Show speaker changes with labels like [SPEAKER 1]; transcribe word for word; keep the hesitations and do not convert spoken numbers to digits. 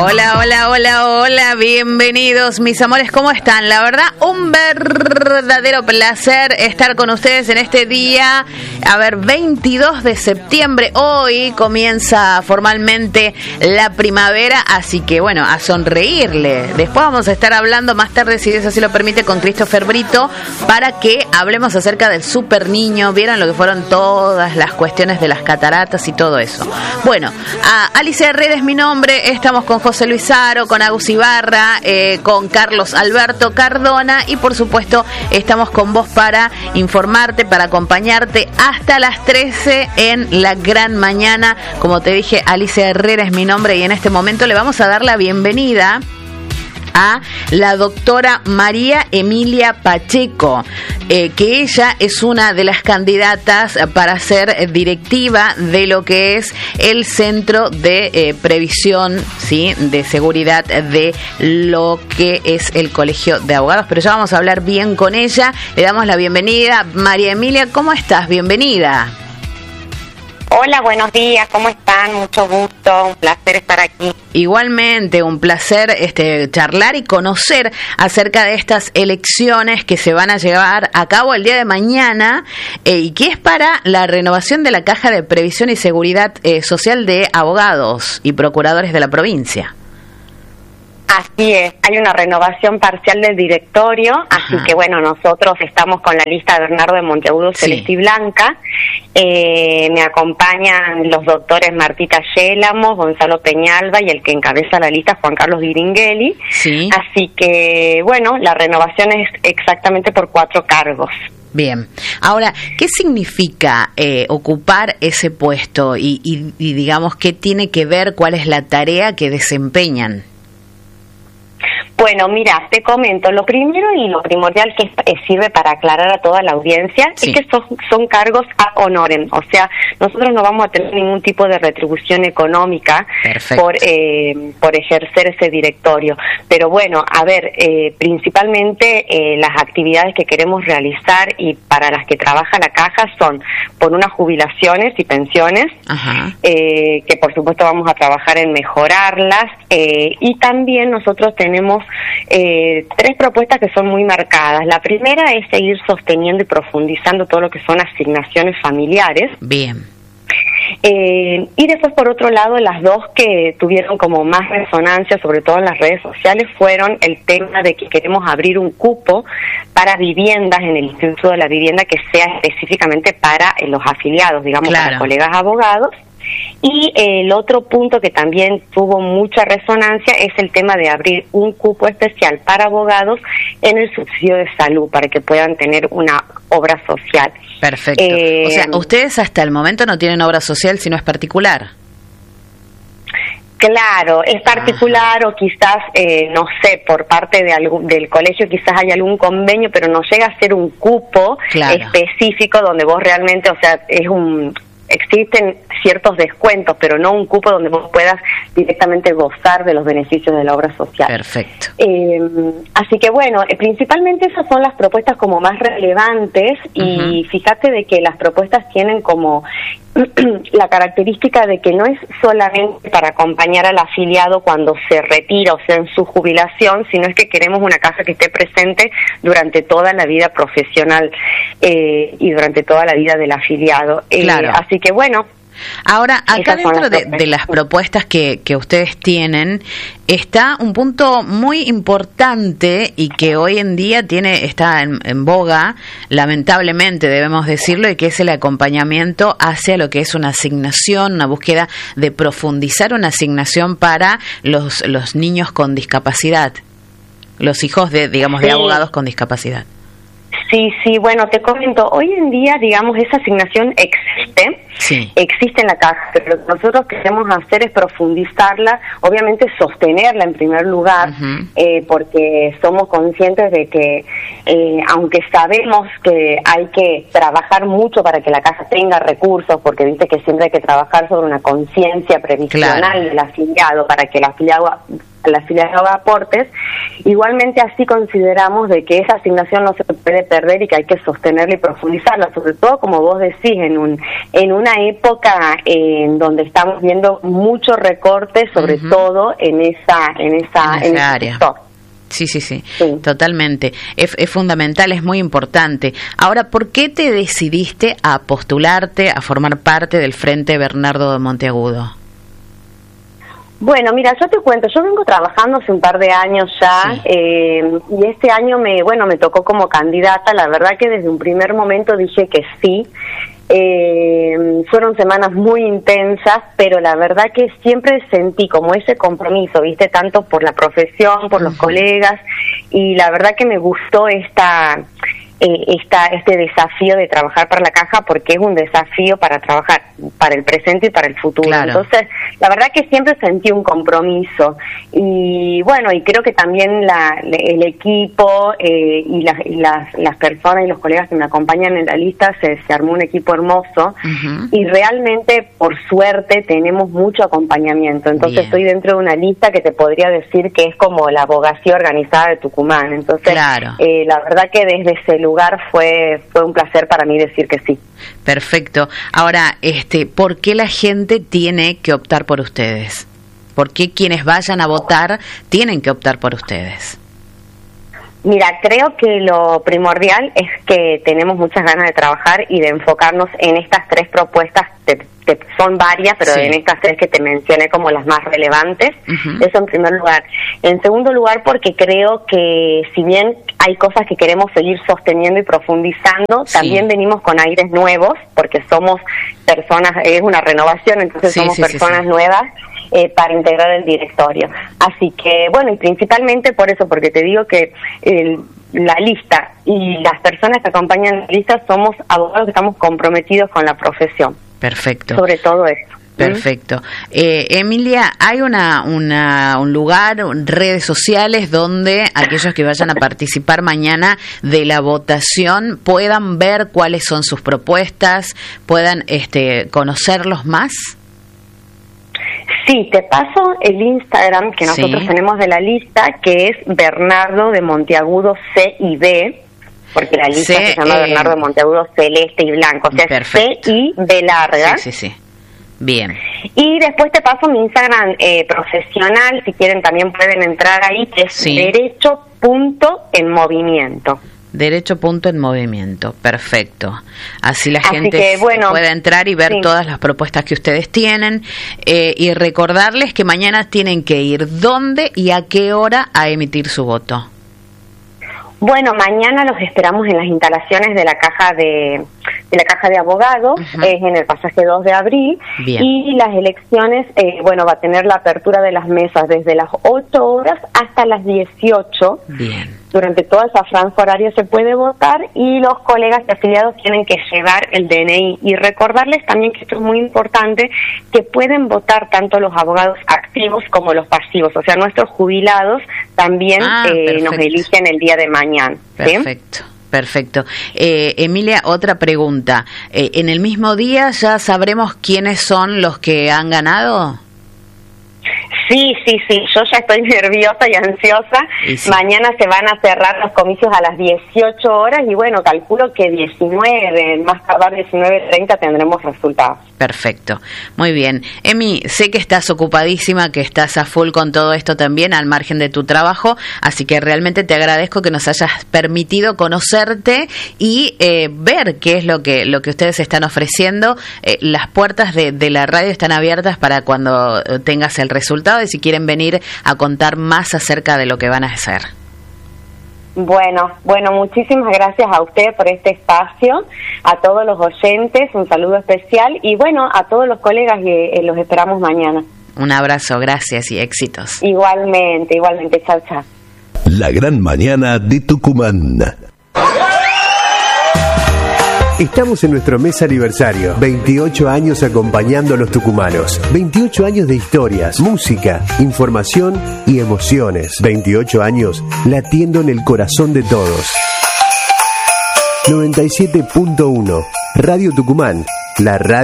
[SPEAKER 1] Hola, hola, hola, hola, bienvenidos mis amores, ¿cómo están? La verdad, un verdadero placer estar con ustedes en este día, a ver, veintidós de septiembre, hoy comienza formalmente la primavera, así que bueno, a sonreírle. Después vamos a estar hablando más tarde, si Dios así lo permite, con Christopher Brito, para que hablemos acerca del super niño. ¿Vieron lo que fueron todas las cuestiones de las cataratas y todo eso? Bueno, a Alicia Herrera es mi nombre, estamos con José Luis Aro, con Agus Ibarra, eh, con Carlos Alberto Cardona y por supuesto estamos con vos para informarte, para acompañarte hasta las trece en la gran mañana. Como te dije, Alicia Herrera es mi nombre y en este momento le vamos a dar la bienvenida a la doctora María Emilia Pacheco, eh, que ella es una de las candidatas para ser directiva de lo que es el Centro de eh, Previsión, ¿sí?, de Seguridad de lo que es el Colegio de Abogados, pero ya vamos a hablar bien con ella. Le damos la bienvenida. María Emilia, ¿cómo estás? Bienvenida.
[SPEAKER 2] Hola, buenos días, ¿cómo están? Mucho gusto, un placer estar aquí.
[SPEAKER 1] Igualmente, un placer este, charlar y conocer acerca de estas elecciones que se van a llevar a cabo el día de mañana eh, y que es para la renovación de la Caja de Previsión y Seguridad eh, Social de Abogados y Procuradores de la provincia.
[SPEAKER 2] Así es, hay una renovación parcial del directorio, así Ajá. que bueno, nosotros estamos con la lista de Bernardo de Monteagudo, sí. Celeste y Blanca, eh, me acompañan los doctores Martita Yélamo, Gonzalo Peñalba y el que encabeza la lista, Juan Carlos Diringhelli, sí. así que bueno, la renovación es exactamente por cuatro cargos.
[SPEAKER 1] Bien, ahora, ¿qué significa eh, ocupar ese puesto y, y, y digamos qué tiene que ver, cuál es la tarea que desempeñan?
[SPEAKER 2] Bueno, mira, te comento, lo primero y lo primordial que es, sirve para aclarar a toda la audiencia sí. es que son, son cargos ad honorem, o sea, nosotros no vamos a tener ningún tipo de retribución económica por eh, por ejercer ese directorio, pero bueno, a ver, eh, principalmente eh, las actividades que queremos realizar y para las que trabaja la caja son por unas jubilaciones y pensiones, eh, que por supuesto vamos a trabajar en mejorarlas, eh, y también nosotros tenemos Eh, tres propuestas que son muy marcadas. La primera es seguir sosteniendo y profundizando todo lo que son asignaciones familiares.
[SPEAKER 1] Bien.
[SPEAKER 2] Eh, y después, por otro lado, las dos que tuvieron como más resonancia, sobre todo en las redes sociales, fueron el tema de que queremos abrir un cupo para viviendas en el Instituto de la Vivienda que sea específicamente para eh, los afiliados, digamos, claro. para colegas abogados. Y eh, el otro punto que también tuvo mucha resonancia es el tema de abrir un cupo especial para abogados en el subsidio de salud, para que puedan tener una obra social.
[SPEAKER 1] Perfecto. Eh, o sea, ustedes hasta el momento no tienen obra social, sino es particular.
[SPEAKER 2] Claro, es particular. Ajá. O quizás, eh, no sé, por parte de algún, del colegio quizás hay algún convenio, pero no llega a ser un cupo claro. específico donde vos realmente, o sea, es un... existen ciertos descuentos, pero no un cupo donde vos puedas directamente gozar de los beneficios de la obra social.
[SPEAKER 1] Perfecto.
[SPEAKER 2] Eh, así que bueno, eh, principalmente esas son las propuestas como más relevantes y uh-huh. fíjate de que las propuestas tienen como la característica de que no es solamente para acompañar al afiliado cuando se retira o sea en su jubilación, sino es que queremos una caja que esté presente durante toda la vida profesional eh, y durante toda la vida del afiliado. Eh, claro. Así que bueno.
[SPEAKER 1] Ahora, acá dentro de, de las propuestas que, que ustedes tienen, está un punto muy importante y que hoy en día tiene está en, en boga, lamentablemente debemos decirlo, y que es el acompañamiento hacia lo que es una asignación, una búsqueda de profundizar una asignación para los, los niños con discapacidad, los hijos de, digamos, de sí. abogados con discapacidad.
[SPEAKER 2] Sí, sí, bueno, te comento, hoy en día, digamos, esa asignación existe, sí. existe en la caja, pero lo que nosotros queremos hacer es profundizarla, obviamente sostenerla en primer lugar, uh-huh. eh, porque somos conscientes de que, eh, aunque sabemos que hay que trabajar mucho para que la caja tenga recursos, porque viste que siempre hay que trabajar sobre una conciencia previsional claro. del afiliado, para que el afiliado a la afiliada de aportes. Igualmente así consideramos de que esa asignación no se puede perder y que hay que sostenerla y profundizarla, sobre todo como vos decís, en un en una época en donde estamos viendo mucho recorte, sobre uh-huh. todo en esa en esa,
[SPEAKER 1] en esa en área. Sector. Sí, sí, sí, sí, totalmente. Es, es fundamental, es muy importante. Ahora, ¿por qué te decidiste a postularte, a formar parte del Frente Bernardo de Monteagudo?
[SPEAKER 2] Bueno, mira, yo te cuento, yo vengo trabajando hace un par de años ya, sí. eh, y este año me, bueno, me tocó como candidata. La verdad que desde un primer momento dije que sí. Eh, fueron semanas muy intensas, pero la verdad que siempre sentí como ese compromiso, viste, tanto por la profesión, por uh-huh. los colegas, y la verdad que me gustó esta... Eh, esta, este desafío de trabajar para la caja, porque es un desafío para trabajar para el presente y para el futuro. Claro. Entonces, la verdad que siempre sentí un compromiso, y bueno, y creo que también la, el equipo eh, y, las, y las, las personas y los colegas que me acompañan en la lista, se, se armó un equipo hermoso, uh-huh. y realmente, por suerte, tenemos mucho acompañamiento. Entonces, Bien. Estoy dentro de una lista que te podría decir que es como la abogacía organizada de Tucumán. Entonces, claro. eh, la verdad que desde ese lugar lugar fue fue un placer para mí decir que sí.
[SPEAKER 1] Perfecto. Ahora, este, ¿por qué la gente tiene que optar por ustedes? ¿Por qué quienes vayan a votar tienen que optar por ustedes?
[SPEAKER 2] Mira, creo que lo primordial es que tenemos muchas ganas de trabajar y de enfocarnos en estas tres propuestas, que, que son varias, pero sí. en estas tres que te mencioné como las más relevantes. Uh-huh. Eso en primer lugar. En segundo lugar, porque creo que si bien hay cosas que queremos seguir sosteniendo y profundizando, sí. también venimos con aires nuevos, porque somos personas, es una renovación, entonces sí, somos sí, personas sí, sí. nuevas. Eh, para integrar el directorio. Así que, bueno, y principalmente por eso, porque te digo que el, la lista y las personas que acompañan la lista somos abogados que estamos comprometidos con la profesión.
[SPEAKER 1] Perfecto.
[SPEAKER 2] Sobre todo eso.
[SPEAKER 1] Perfecto. Eh, Emilia, ¿hay una, una un lugar, redes sociales donde aquellos que vayan a participar mañana de la votación puedan ver cuáles son sus propuestas, puedan este, conocerlos más?
[SPEAKER 2] Sí, te paso el Instagram que nosotros sí. tenemos de la lista, que es Bernardo de Monteagudo C y B, porque la lista C, se llama eh, Bernardo de Monteagudo celeste y blanco, o sea, perfecto. C y B larga.
[SPEAKER 1] Sí, sí, sí. Bien.
[SPEAKER 2] Y después te paso mi Instagram eh, profesional, si quieren también pueden entrar ahí, que es sí. derecho punto en movimiento.
[SPEAKER 1] Derecho punto en movimiento, perfecto. Así la
[SPEAKER 2] Así
[SPEAKER 1] gente
[SPEAKER 2] que, bueno,
[SPEAKER 1] puede entrar y ver sí. todas las propuestas que ustedes tienen, eh, y recordarles que mañana tienen que ir dónde y a qué hora a emitir su voto.
[SPEAKER 2] Bueno, mañana los esperamos en las instalaciones de la caja de, de la caja de abogados, uh-huh. es en el pasaje dos de abril. Bien. Y las elecciones, eh, bueno, va a tener la apertura de las mesas desde las ocho horas hasta las dieciocho.
[SPEAKER 1] Bien.
[SPEAKER 2] Durante toda esa franja horaria se puede votar, y los colegas y afiliados tienen que llevar el D N I. Y recordarles también que esto es muy importante, que pueden votar tanto los abogados activos como los pasivos. O sea, nuestros jubilados también ah, eh, nos eligen el día de mañana.
[SPEAKER 1] Perfecto. ¿Sí? Perfecto. Eh, Emilia, otra pregunta. Eh, ¿En el mismo día ya sabremos quiénes son los que han ganado?
[SPEAKER 2] Sí, sí, sí, yo ya estoy nerviosa y ansiosa. Y sí. Mañana se van a cerrar los comicios a las dieciocho horas y bueno, calculo que diecinueve, más tardar diecinueve treinta tendremos resultados.
[SPEAKER 1] Perfecto, muy bien. Emi, sé que estás ocupadísima, que estás a full con todo esto también, al margen de tu trabajo, así que realmente te agradezco que nos hayas permitido conocerte y eh, ver qué es lo que lo que ustedes están ofreciendo. Eh, las puertas de, de la radio están abiertas para cuando tengas el resultado y si quieren venir a contar más acerca de lo que van a hacer.
[SPEAKER 2] Bueno, bueno, muchísimas gracias a usted por este espacio, a todos los oyentes, un saludo especial y bueno, a todos los colegas que eh, los esperamos mañana.
[SPEAKER 1] Un abrazo, gracias y éxitos.
[SPEAKER 2] Igualmente, igualmente, chao, chao.
[SPEAKER 3] La gran mañana de Tucumán. Estamos en nuestro mes aniversario, veintiocho años acompañando a los tucumanos, veintiocho años de historias, música, información y emociones, veintiocho años latiendo en el corazón de todos. noventa y siete punto uno, Radio Tucumán, la radio